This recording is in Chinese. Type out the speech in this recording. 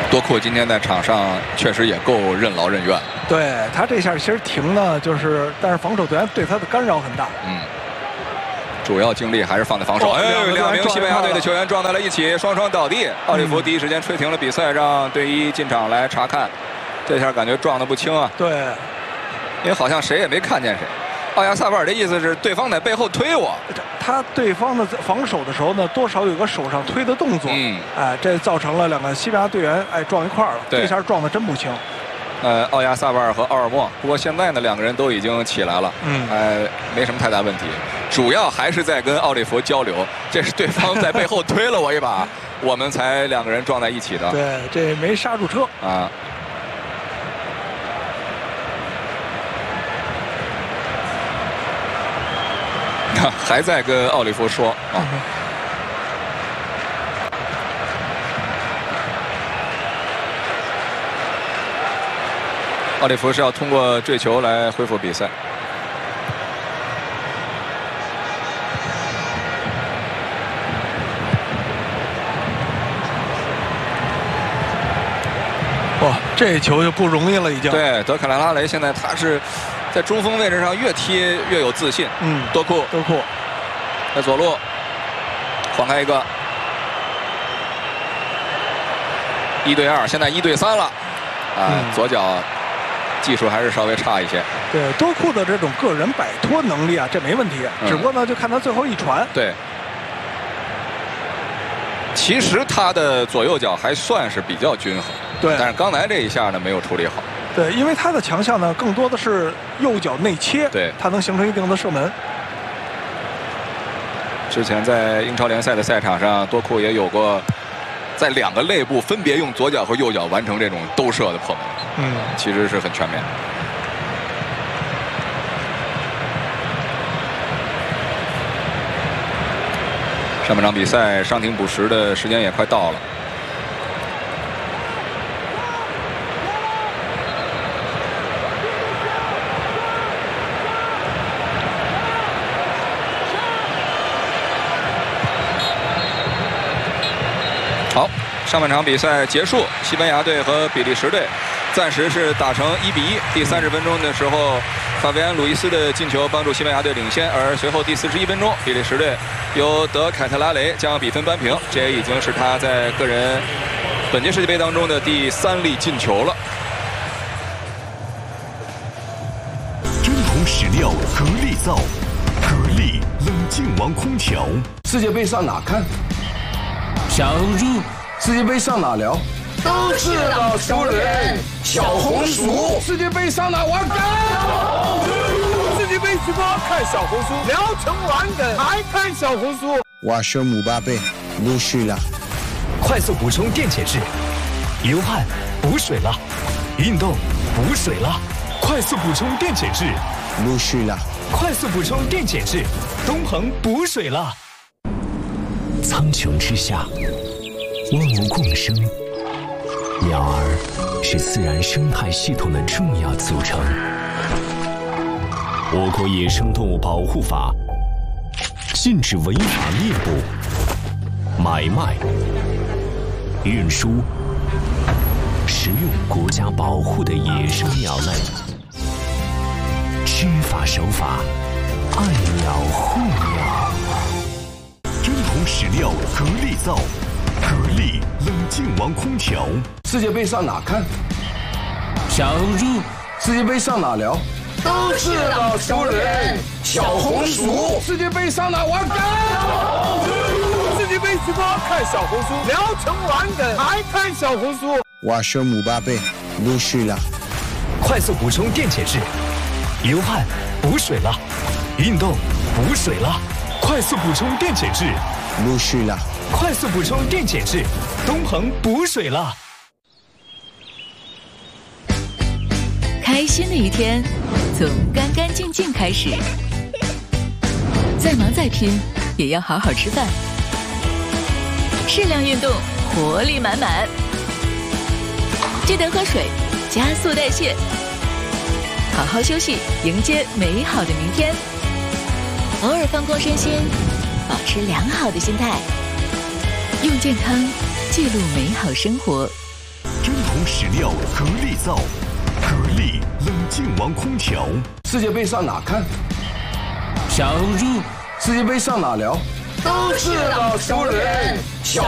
多库今天在场上确实也够任劳任怨。 对他这下其实停呢，但是防守队员对他的干扰很大。 主要精力还是放在防守。两名西班牙队的球员撞在了一起，双双倒地。奥利弗第一时间吹停了比赛，让队医进场来查看。这下感觉撞得不轻啊。 对， 因为好像谁也没看见谁。奥亚萨维尔的意思是对方在背后推我。 对方的防守的时候呢，多少有个手上推的动作。这造成了两个西班牙队员撞一块儿了。这下撞得真不轻。 奥亚萨维尔和奥尔莫，不过现在呢，两个人都已经起来了，没什么太大问题，主要还是在跟奥利弗交流，这是对方在背后推了我一把，我们才两个人撞在一起的。 对，这没刹住车啊。还在跟奥利弗说啊。奥利弗是要通过坠球来恢复比赛。 哇，这球就不容易了，已经。 对，德凯莱拉雷现在他是在中锋位置上越踢越有自信。多库在左路晃开一个，1对2，现在1对3了。左脚技术还是稍微差一些。 对，多库的这种个人摆脱能力啊，这没问题。只不过呢，就看他最后一传。 对。其实他的左右脚还算是比较均衡。 对。 但是刚才这一下呢，没有处理好。 对，因为他的强项呢，更多的是右脚内切。 对。 他能形成一定的射门。 之前在英超联赛的赛场上，多库也有过。在2个肋部分别用左脚和右脚完成这种兜射的破门，其实是很全面。上半场比赛伤停补时的时间也快到了。好，上半场比赛结束，西班牙队和比利时队暂时是打成1比1。第30分钟的时候，法维安·鲁伊斯的进球帮助西班牙队领先，而随后第41分钟，比利时队由德凯特拉雷将比分扳平，这也已经是他在个人本届世界杯当中的第3粒进球了。 真空实料格力造，格力冷静王空调。 世界杯上哪看？ 小猪。 世界杯上哪聊？ 都是老熟人。小红薯。 世界杯上哪玩梗？ 世界杯直播看小红书，聊成玩梗还看小红书。 我是姆巴佩，陆续了。 快速补充电解质，流汗补水了，运动补水了，快速补充电解质， 陆续了。 快速补充电解质，东鹏补水了。苍穹之下，万物共生，鸟儿是自然生态系统的重要组成。我国野生动物保护法禁止违法猎捕、买卖、运输、食用国家保护的野生鸟类。知法守法，爱鸟护鸟。真空实料格力造，格力冷静王空调。 世界杯上哪看？ 小猪。 世界杯上哪聊？ 都是老熟人。小红薯。 世界杯上哪玩梗？ 世界杯直播看小红书，聊成玩梗还看小红书。 我是姆巴佩，陆续了。 快速补充电解质，流汗补水了，运动补水了，快速补充电解质， 陆续了。 快速补充电解质，东鹏补水了。 开心的一天从干干净净开始，再忙再拼也要好好吃饭，适量运动，活力满满。记得喝水，加速代谢，好好休息，迎接美好的明天。偶尔放空身心，保持良好的心态，用健康记录美好生活。 始料格力造，格力冷静王空调。 世界杯上哪看？ 小猪。 世界杯上哪聊？ 都是老熟人。